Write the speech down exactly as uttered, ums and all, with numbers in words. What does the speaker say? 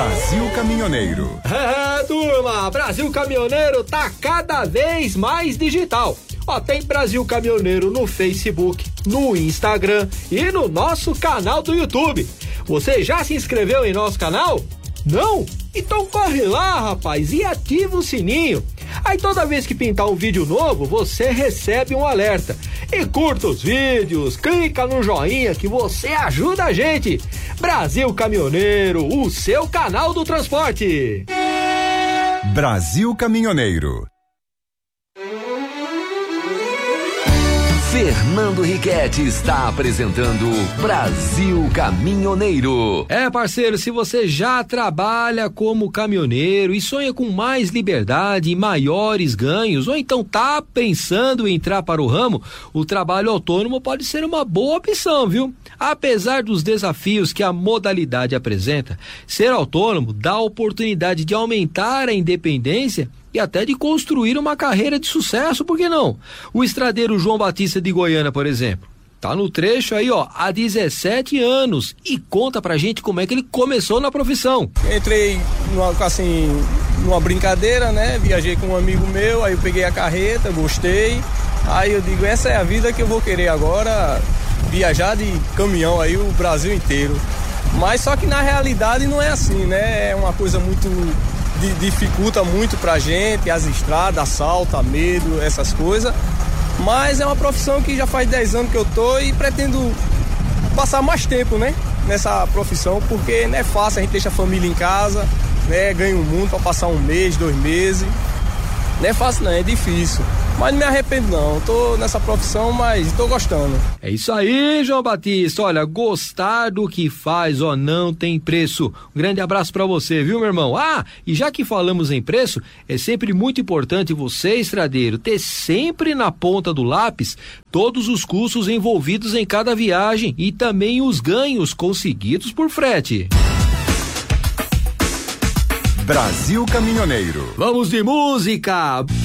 Brasil Caminhoneiro. É, turma, Brasil Caminhoneiro tá cada vez mais digital. Ó, tem Brasil Caminhoneiro no Facebook, no Instagram e no nosso canal do YouTube. Você já se inscreveu em nosso canal? Não? Então corre lá, rapaz, e ativa o sininho. Aí toda vez que pintar um vídeo novo, você recebe um alerta. E curta os vídeos, clica no joinha que você ajuda a gente. Brasil Caminhoneiro, o seu canal do transporte. Brasil Caminhoneiro. Fernando Riquetti está apresentando Brasil Caminhoneiro. É, parceiro, se você já trabalha como caminhoneiro e sonha com mais liberdade e maiores ganhos, ou então tá pensando em entrar para o ramo, o trabalho autônomo pode ser uma boa opção, viu? Apesar dos desafios que a modalidade apresenta, ser autônomo dá a oportunidade de aumentar a independência e até de construir uma carreira de sucesso, por que não? O estradeiro João Batista de Goiânia, por exemplo, tá no trecho aí, ó, há dezessete anos e conta pra gente como é que ele começou na profissão. Entrei numa, assim, numa brincadeira, né? Viajei com um amigo meu, aí eu peguei a carreta, gostei, aí eu digo, essa é a vida que eu vou querer agora, viajar de caminhão aí o Brasil inteiro. Mas só que na realidade não é assim, né? É uma coisa muito... dificulta muito pra gente, as estradas, assalto, medo, essas coisas. Mas é uma profissão que já faz dez anos que eu tô e pretendo passar mais tempo, né? Nessa profissão, porque não é fácil, a gente deixa a família em casa, né? Ganha um mundo pra passar um mês, dois meses. Não é fácil não, é difícil. Mas não me arrependo não, tô nessa profissão, mas tô gostando. É isso aí, João Batista. Olha, gostar do que faz, ó, não tem preço. Um grande abraço pra você, viu, meu irmão? Ah, e já que falamos em preço, é sempre muito importante você, estradeiro, ter sempre na ponta do lápis todos os custos envolvidos em cada viagem e também os ganhos conseguidos por frete. Brasil Caminhoneiro. Vamos de música!